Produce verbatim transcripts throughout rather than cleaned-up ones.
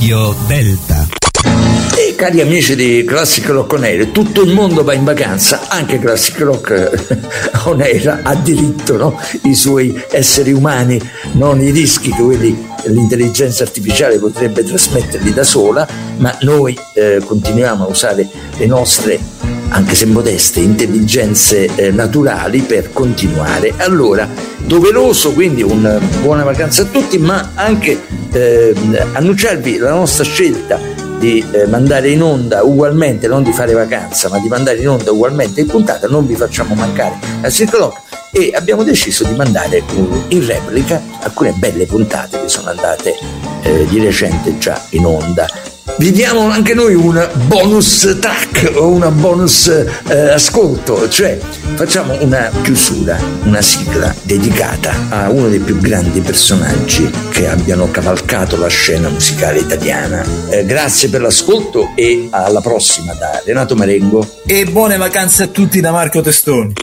Radio Delta. E cari amici di Classic Rock On Air, tutto il mondo va in vacanza, anche Classic Rock On Air ha diritto, no? I suoi esseri umani, non i rischi che quelli l'intelligenza artificiale potrebbe trasmetterli da sola, ma noi eh, continuiamo a usare le nostre, anche se modeste, intelligenze eh, naturali per continuare. Allora, doveroso quindi una buona vacanza a tutti, ma anche eh, annunciarvi la nostra scelta di eh, mandare in onda ugualmente, non di fare vacanza, ma di mandare in onda ugualmente in puntata. Non vi facciamo mancare la Classic Rock e abbiamo deciso di mandare uh, in replica alcune belle puntate che sono andate eh, di recente già in onda. Vi diamo anche noi un bonus track o una bonus eh, ascolto, cioè facciamo una chiusura, una sigla dedicata a uno dei più grandi personaggi che abbiano cavalcato la scena musicale italiana. Eh, grazie per l'ascolto e alla prossima da Renato Marengo. E buone vacanze a tutti da Marco Testoni.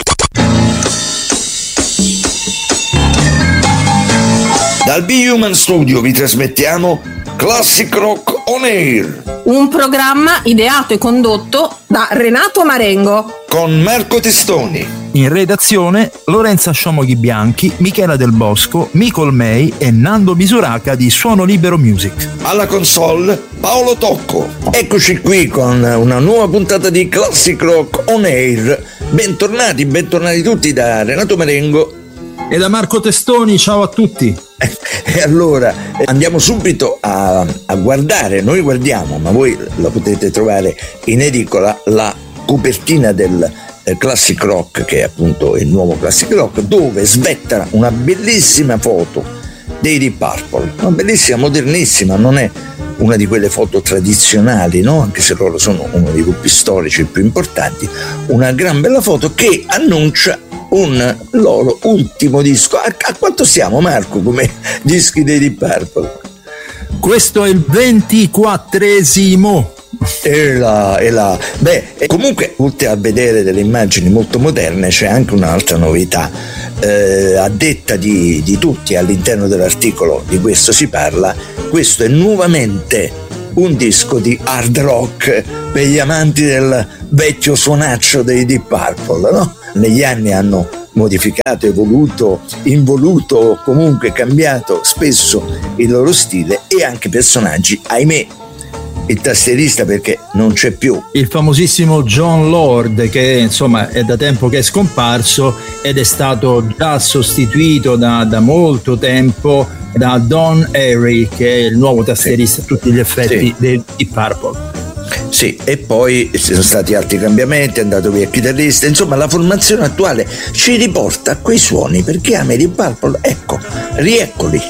Dal Be Human Studio vi trasmettiamo Classic Rock On Air, un programma ideato e condotto da Renato Marengo con Marco Testoni. In redazione Lorenza Sciomoghi Bianchi, Michela Del Bosco, Micol May e Nando Misuraca di Suono Libero Music. Alla console Paolo Tocco. Eccoci qui con una nuova puntata di Classic Rock On Air. Bentornati, bentornati tutti da Renato Marengo e da Marco Testoni. Ciao a tutti. E allora andiamo subito a, a guardare, noi guardiamo, ma voi la potete trovare in edicola, la copertina del eh, Classic Rock, che è appunto il nuovo Classic Rock, dove svetta una bellissima foto dei Deep Purple, una bellissima, modernissima, non è una di quelle foto tradizionali, no? Anche se loro sono uno dei gruppi storici più importanti, una gran bella foto che annuncia un loro ultimo disco. A, a quanto siamo, Marco, come dischi dei Deep Purple? Questo è il ventiquattresimo. E là, e là. Beh, comunque, oltre a vedere delle immagini molto moderne, c'è anche un'altra novità. Eh, a detta di, di tutti, all'interno dell'articolo di questo si parla, questo è nuovamente un disco di hard rock per gli amanti del vecchio suonaccio dei Deep Purple, no? Negli anni hanno modificato, evoluto, involuto, comunque cambiato spesso il loro stile e anche personaggi, ahimè. Il tastierista, perché non c'è più, il famosissimo John Lord, che insomma è da tempo che è scomparso ed è stato già sostituito da, da molto tempo da Don Airey, che è il nuovo tastierista a tutti gli effetti sì. dei Deep Purple. Sì, e poi ci sono stati altri cambiamenti, è andato via il chitarrista, insomma la formazione attuale ci riporta a quei suoni, perché ama i Deep Purple, ecco, rieccoli.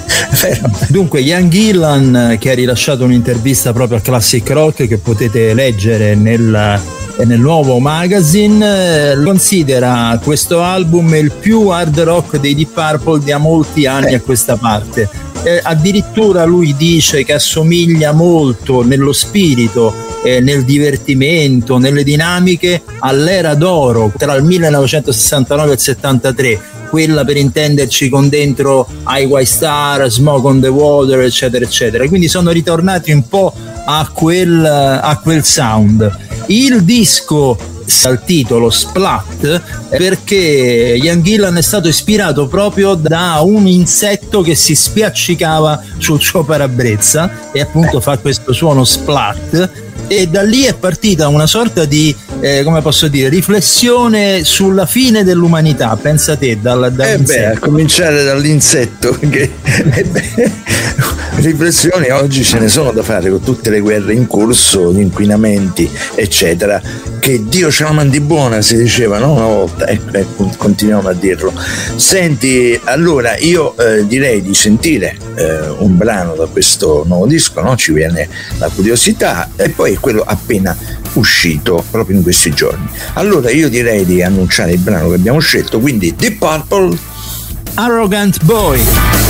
Dunque Ian Gillan, che ha rilasciato un'intervista proprio a Classic Rock che potete leggere nel, nel nuovo magazine, considera questo album il più hard rock dei Deep Purple da molti anni a questa parte. Eh, addirittura lui dice che assomiglia molto nello spirito, eh, nel divertimento, nelle dinamiche all'era d'oro tra il millenovecentosessantanove e il settantatré, quella per intenderci con dentro I White Star, Smoke on the Water, eccetera eccetera. Quindi sono ritornati un po' a quel, a quel sound. Il disco al titolo Splat perché Ian Gillan è stato ispirato proprio da un insetto che si spiaccicava sul suo parabrezza e appunto fa questo suono splat, e da lì è partita una sorta di eh, come posso dire, riflessione sulla fine dell'umanità. Pensa te, dal, eh beh, a cominciare dall'insetto che, eh beh, riflessioni oggi ce ne sono da fare con tutte le guerre in corso, gli inquinamenti eccetera, che Dio ce la mandi buona, si diceva, no? Una volta, ecco, ecco, continuiamo a dirlo. Senti, allora io eh, direi di sentire eh, un brano da questo nuovo disco, no? Ci viene la curiosità, e poi quello appena uscito proprio in questi giorni. Allora io direi di annunciare il brano che abbiamo scelto, quindi Deep Purple, Arrogant Boy.